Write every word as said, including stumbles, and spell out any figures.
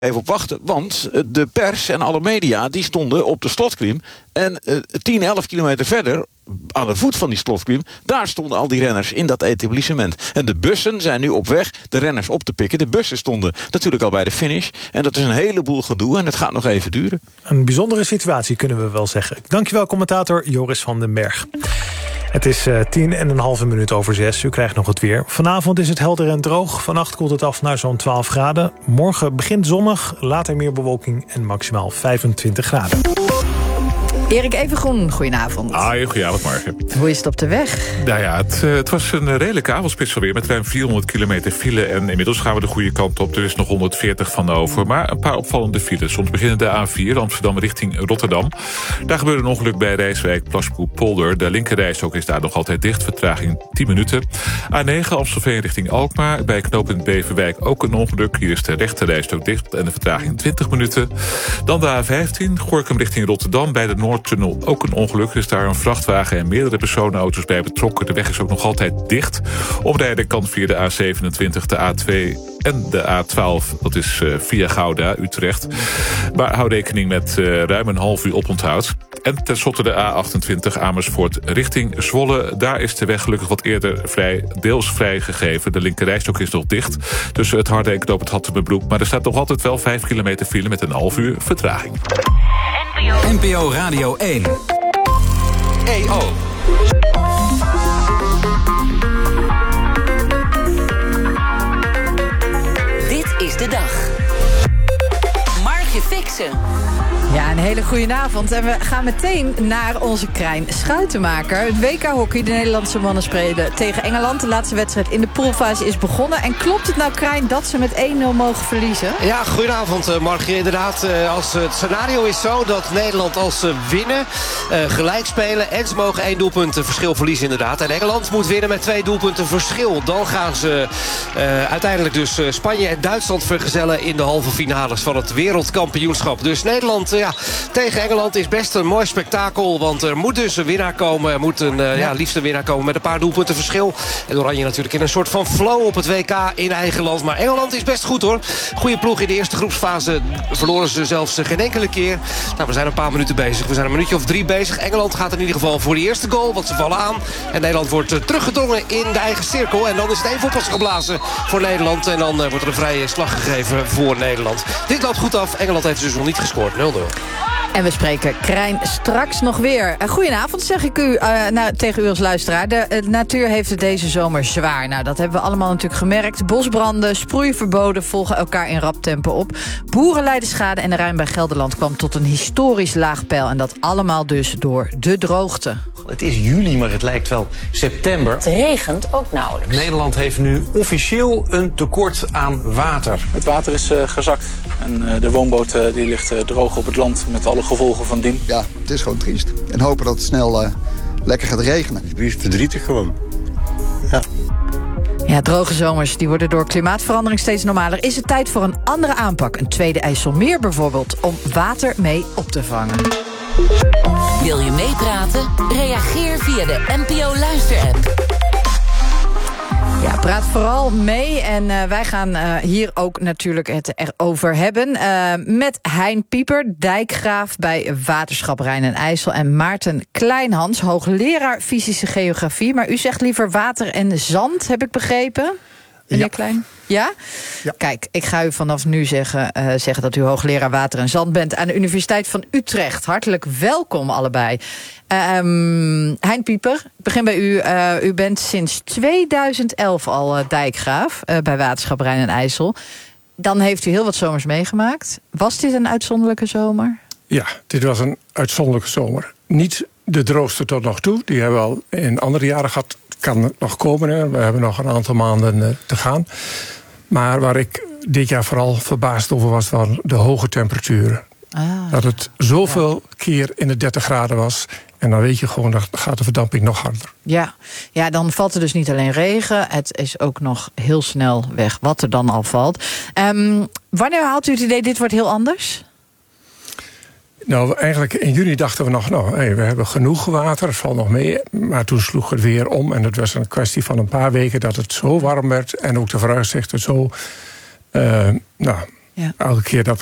even op wachten, want de pers en alle media die stonden op de slotklim. En uh, tien, elf kilometer verder, aan de voet van die slotklim, daar stonden al die renners in dat etablissement. En de bussen zijn nu op weg de renners op te pikken. De bussen stonden natuurlijk al bij de finish. En dat is een heleboel gedoe en het gaat nog even duren. Een bijzondere situatie, kunnen we wel zeggen. Dankjewel, commentator Joris van den Berg. Het is uh, tien en een halve minuut over zes. U krijgt nog het weer. Vanavond is het helder en droog. Vannacht koelt het af naar zo'n twaalf graden. Morgen begint zonnig, later meer bewolking en maximaal vijfentwintig graden. Erik Evengroen, goedenavond. Ah, goedenavond, Margen. Hoe is het op de weg? Nou ja, het, het was een redelijke avondspits alweer met ruim vierhonderd kilometer file. En inmiddels gaan we de goede kant op. Er is nog honderdveertig van over. Maar een paar opvallende files. Soms beginnen de A vier, Amsterdam richting Rotterdam. Daar gebeurde een ongeluk bij Rijswijk, Plasboe-Polder. De linkerrijstrook is daar nog altijd dicht. Vertraging tien minuten. A negen, Amstelveen richting Alkmaar. Bij knooppunt Beverwijk ook een ongeluk. Hier is de rechterrijstrook dicht en de vertraging twintig minuten. Dan de A vijftien, Gorinchem richting Rotterdam. Bij de Noordtunnel ook een ongeluk. Er is daar een vrachtwagen en meerdere personenauto's bij betrokken. De weg is ook nog altijd dicht. Oprijden kan via de A zevenentwintig, de A twee en de A twaalf. Dat is uh, via Gouda, Utrecht. Maar hou rekening met uh, ruim een half uur oponthoud. En tenslotte de A achtentwintig, Amersfoort richting Zwolle. Daar is de weg gelukkig wat eerder vrij, deels vrijgegeven. De linkerrijstrook is nog dicht tussen het Harde en knoop het Hattemerbroek. Maar er staat nog altijd wel vijf kilometer file met een half uur vertraging. N P O Radio één. E O. Dit is de dag. Margje Fixen. Ja, een hele goede avond. En we gaan meteen naar onze Krijn Schuitenmaker. Het W K hockey, de Nederlandse mannen spelen tegen Engeland. De laatste wedstrijd in de poolfase is begonnen. En klopt het nou, Krijn, dat ze met één nul mogen verliezen? Ja, goedenavond, Margje. Inderdaad, als het scenario is zo dat Nederland als ze winnen, uh, gelijk spelen en ze mogen één doelpunt verschil verliezen inderdaad. En Engeland moet winnen met twee doelpunten verschil. Dan gaan ze uh, uiteindelijk dus uh, Spanje en Duitsland vergezellen in de halve finales van het wereldkampioenschap. Dus Nederland... Ja, tegen Engeland is best een mooi spektakel. Want er moet dus een winnaar komen. Er moet een uh, ja, liefst een winnaar komen met een paar doelpunten verschil. En Oranje natuurlijk in een soort van flow op het W K in eigen land. Maar Engeland is best goed hoor. Goeie ploeg in de eerste groepsfase. Verloren ze zelfs geen enkele keer. Nou, we zijn een paar minuten bezig. We zijn een minuutje of drie bezig. Engeland gaat in ieder geval voor de eerste goal. Want ze vallen aan. En Nederland wordt uh, teruggedrongen in de eigen cirkel. En dan is het één voorpas geblazen voor Nederland. En dan uh, wordt er een vrije slag gegeven voor Nederland. Dit loopt goed af. Engeland heeft dus nog niet gescoord. nul nul. En we spreken Krijn straks nog weer. Uh, goedenavond, zeg ik u uh, nou, tegen u als luisteraar. De uh, natuur heeft het deze zomer zwaar. Nou, dat hebben we allemaal natuurlijk gemerkt. Bosbranden, sproeiverboden volgen elkaar in rap tempo op. Boeren lijden schade en de Rijn bij Gelderland kwam tot een historisch laag peil. En dat allemaal dus door de droogte. Het is juli, maar het lijkt wel september. Het regent ook nauwelijks. Nederland heeft nu officieel een tekort aan water. Het water is uh, gezakt en uh, de woonboot uh, die ligt uh, droog op het land met alle gevolgen van dien. Ja, het is gewoon triest. En hopen dat het snel uh, lekker gaat regenen. Het is verdrietig gewoon. Ja. Ja, droge zomers die worden door klimaatverandering steeds normaler. Is het tijd voor een andere aanpak? Een tweede IJsselmeer bijvoorbeeld, om water mee op te vangen. Wil je meepraten? Reageer via de N P O Luister-app. Ja, praat vooral mee. En uh, wij gaan uh, hier ook natuurlijk het erover hebben. Uh, met Hein Pieper, dijkgraaf bij Waterschap Rijn en IJssel. En Maarten Kleinhans, hoogleraar fysische geografie. Maar u zegt liever water en zand, heb ik begrepen? Meneer ja. Klein? Ja? ja? Kijk, ik ga u vanaf nu zeggen, uh, zeggen dat u hoogleraar water en zand bent aan de Universiteit van Utrecht. Hartelijk welkom allebei. Um, Hein Pieper, ik begin bij u. Uh, u bent sinds tweeduizend elf al uh, dijkgraaf uh, bij Waterschap Rijn en IJssel. Dan heeft u heel wat zomers meegemaakt. Was dit een uitzonderlijke zomer? Ja, dit was een uitzonderlijke zomer. Niet de droogste tot nog toe. Die hebben we al in andere jaren gehad. Kan nog komen. Hè. We hebben nog een aantal maanden uh, te gaan. Maar waar ik dit jaar vooral verbaasd over was, waren de hoge temperaturen. Ah, dat het zoveel ja. keer in de dertig graden was. En dan weet je gewoon, dat gaat de verdamping nog harder. Ja. ja, dan valt er dus niet alleen regen. Het is ook nog heel snel weg wat er dan al valt. Um, wanneer haalt u het idee, dit wordt heel anders? Nou, eigenlijk in juni dachten we nog, nou, hey, we hebben genoeg water, het valt nog mee. Maar toen sloeg het weer om en het was een kwestie van een paar weken dat het zo warm werd. En ook de vooruitzichten zo uh, nou, Ja. Elke keer dat